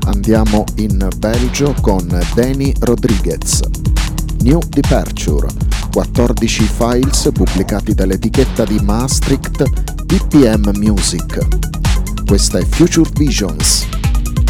andiamo in Belgio con Danny Rodriguez. New Departure, 14 files pubblicati dall'etichetta di Maastricht BPM Music. Questa è Future Visions.